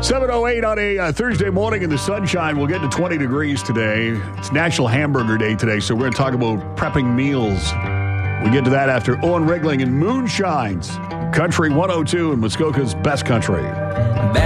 7:08 on a Thursday morning in the sunshine. We'll get to 20 degrees today. It's National Hamburger Day today, so we're going to talk about prepping meals. We get to that after Owen Rigling and Moonshines. Country 102 in Muskoka's best country.